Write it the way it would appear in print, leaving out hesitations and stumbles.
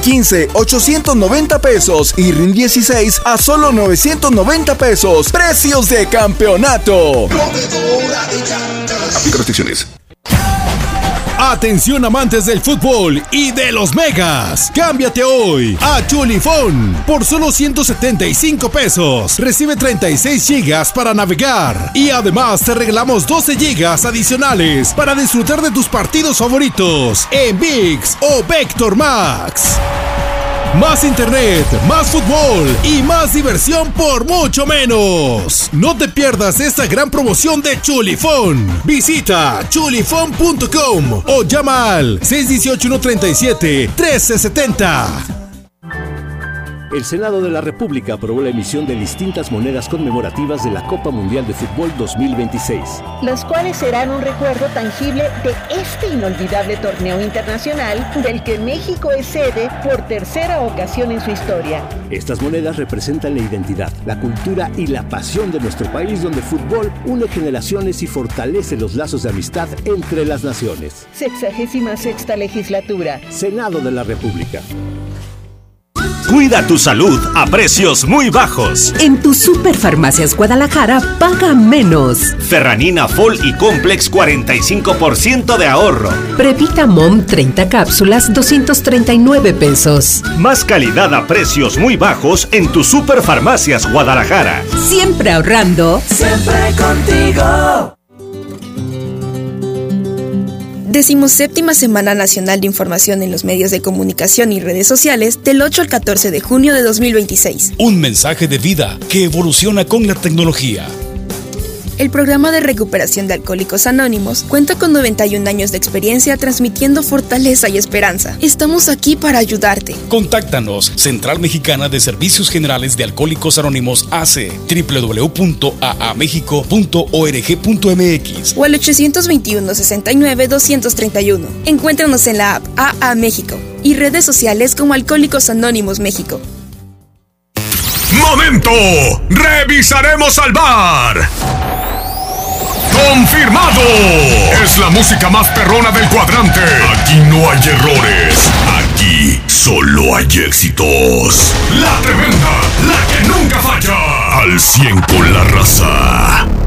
15, 890 pesos y RIN 16 a solo 990 pesos. ¡Precios de campeonato! Aplica restricciones. Atención amantes del fútbol y de los megas. Cámbiate hoy a Chulifón por solo 175 pesos. Recibe 36 gigas para navegar y además te regalamos 12 gigas adicionales para disfrutar de tus partidos favoritos en ViX o Vector Max. Más internet, más fútbol y más diversión por mucho menos. No te pierdas esta gran promoción de Chulifón. Visita chulifón.com o llama al 618-137-1370. El Senado de la República aprobó la emisión de distintas monedas conmemorativas de la Copa Mundial de Fútbol 2026. Las cuales serán un recuerdo tangible de este inolvidable torneo internacional del que México es sede por tercera ocasión en su historia. Estas monedas representan la identidad, la cultura y la pasión de nuestro país, donde el fútbol une generaciones y fortalece los lazos de amistad entre las naciones. 66ª legislatura. Senado de la República. Cuida tu salud a precios muy bajos. En tu Superfarmacias Guadalajara paga menos. Ferranina Fol y Complex 45% de ahorro. Previta Mom 30 cápsulas 239 pesos. Más calidad a precios muy bajos en tu Superfarmacias Guadalajara. Siempre ahorrando. Siempre contigo. 17ª Semana Nacional de Información en los Medios de Comunicación y Redes Sociales del 8 al 14 de junio de 2026. Un mensaje de vida que evoluciona con la tecnología. El programa de recuperación de Alcohólicos Anónimos cuenta con 91 años de experiencia transmitiendo fortaleza y esperanza. Estamos aquí para ayudarte. Contáctanos, Central Mexicana de Servicios Generales de Alcohólicos Anónimos AC, www.aamexico.org.mx o al 821-69-231. Encuéntranos en la app AA México y redes sociales como Alcohólicos Anónimos México. ¡Momento! ¡Revisaremos al bar! ¡Confirmado! Es la música más perrona del cuadrante. Aquí no hay errores. Aquí solo hay éxitos. La tremenda, la que nunca falla. Al 100 con la raza.